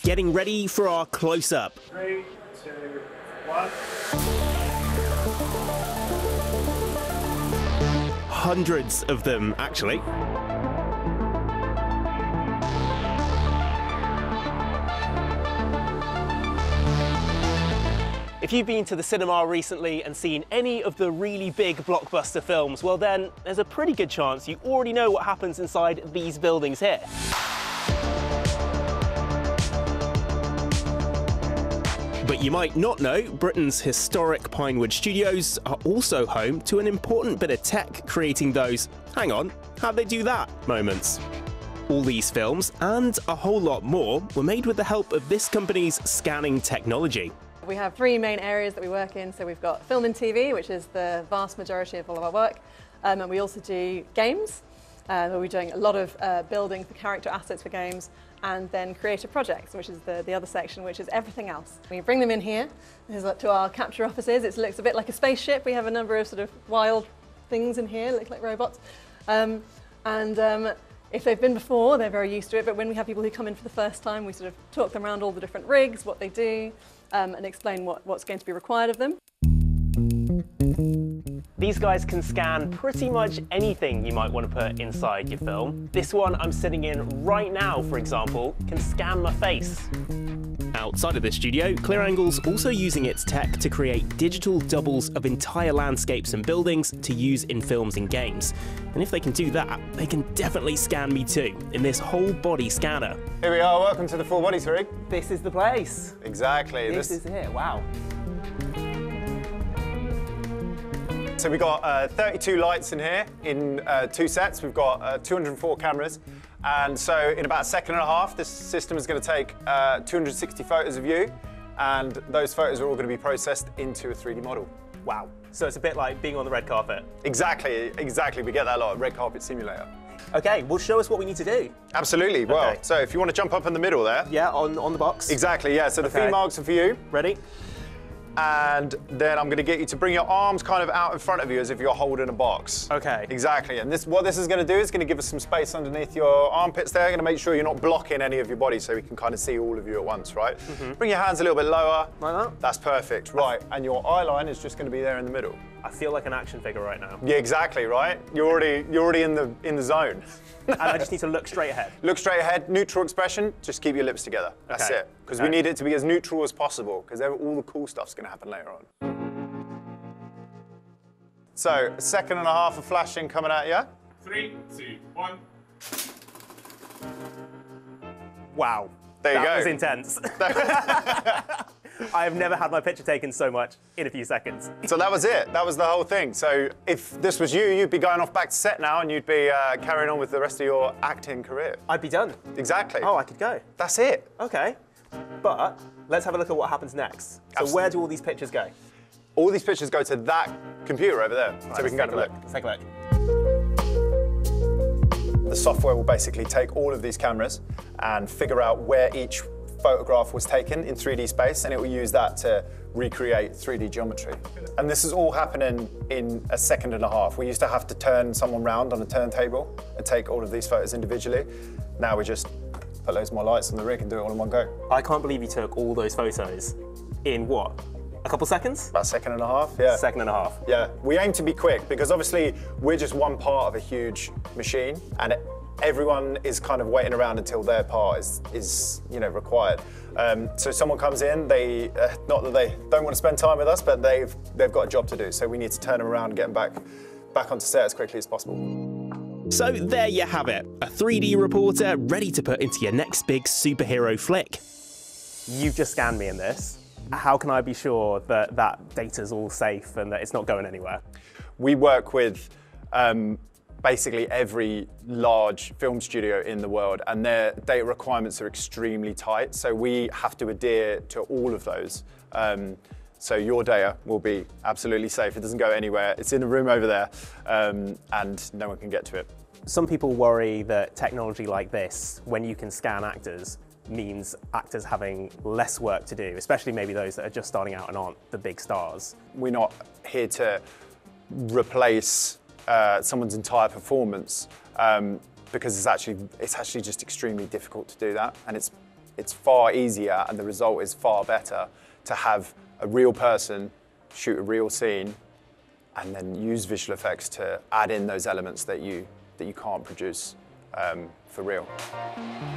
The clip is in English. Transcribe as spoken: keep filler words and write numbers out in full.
getting ready for our close-up. Three, two, one. Hundreds of them, actually. If you've been to the cinema recently and seen any of the really big blockbuster films, well then, there's a pretty good chance you already know what happens inside these buildings here. But you might not know, Britain's historic Pinewood Studios are also home to an important bit of tech creating those, hang on, how'd they do that moments. All these films, and a whole lot more, were made with the help of this company's scanning technology. We have three main areas that we work in. So we've got film and T V, which is the vast majority of all of our work. Um, and we also do games, uh, where we're doing a lot of uh, building for character assets for games, and then creative projects, which is the, the other section, which is everything else. We bring them in here. This is to our capture offices. It looks a bit like a spaceship. We have a number of sort of wild things in here, look like robots. Um, and um, if they've been before, they're very used to it. But when we have people who come in for the first time, we sort of talk them around all the different rigs, what they do, um, and explain what, what's going to be required of them. These guys can scan pretty much anything you might want to put inside your film. This one I'm sitting in right now, for example, can scan my face. Outside of the studio, ClearAngle's also using its tech to create digital doubles of entire landscapes and buildings to use in films and games. And if they can do that, they can definitely scan me too, in this whole body scanner. Here we are, welcome to the Full Bodies rig. This is the place. Exactly. This, this is here, wow. So we've got uh, thirty-two lights in here in uh, two sets. We've got uh, two hundred four cameras. And so in about a second and a half, this system is going to take uh, two hundred sixty photos of you. And those photos are all going to be processed into a three D model. Wow. So it's a bit like being on the red carpet. Exactly, exactly. We get that a lot, red carpet simulator. Okay, well, show us what we need to do. Absolutely. Well, okay. So if you want to jump up in the middle there. Yeah, on, on the box. Exactly, yeah. So the okay. feet marks are for you. Ready? And then I'm going to get you to bring your arms kind of out in front of you as if you're holding a box. Okay. Exactly. And this, what this is going to do is going to give us some space underneath your armpits there. Going to make sure you're not blocking any of your body so we can kind of see all of you at once, right? Mm-hmm. Bring your hands a little bit lower. Like that? That's perfect. Right. And your eye line is just going to be there in the middle. I feel like an action figure right now. Yeah, exactly, right? You're already, you're already in the, in the zone. And I just need to look straight ahead. Look straight ahead, neutral expression, just keep your lips together. That's okay. it. Because okay. we need it to be as neutral as possible, because all the cool stuff's going to happen later on. So, a second and a half of flashing coming at you. Three, two, one. Wow. There you that go. was intense. I have never had my picture taken so much in a few seconds. So that was it. That was the whole thing. So if this was you, you'd be going off back to set now and you'd be uh, carrying on with the rest of your acting career. I'd be done. Exactly. Oh, I could go. That's it. Okay. But let's have a look at what happens next. So Absolutely. Where do all these pictures go? All these pictures go to that computer over there. Right, so we can go and look. look. Let's take a look. The software will basically take all of these cameras and figure out where each photograph was taken in three D space, and it will use that to recreate three D geometry. And this is all happening in a second and a half. We used to have to turn someone round on a turntable and take all of these photos individually. Now we just put loads more lights on the rig and do it all in one go. I can't believe you took all those photos in what? A couple seconds? About a second and a half, yeah. Second and a half. Yeah, we aim to be quick because obviously we're just one part of a huge machine, and it, everyone is kind of waiting around until their part is, is you know, required. Um, so someone comes in, they, uh, not that they don't want to spend time with us, but they've, they've got a job to do. So we need to turn them around and get them back, back onto set as quickly as possible. So there you have it, a three D reporter ready to put into your next big superhero flick. You've just scanned me in this. How can I be sure that that data's all safe and that it's not going anywhere? We work with um, basically every large film studio in the world, and their data requirements are extremely tight, so we have to adhere to all of those. Um, so your data will be absolutely safe. It doesn't go anywhere. It's in the room over there, um, and no one can get to it. Some people worry that technology like this, when you can scan actors, means actors having less work to do, especially maybe those that are just starting out and aren't the big stars. We're not here to replace uh, someone's entire performance um, because it's actually, it's actually just extremely difficult to do that, and it's it's far easier and the result is far better to have a real person shoot a real scene and then use visual effects to add in those elements that you, that you can't produce um, for real.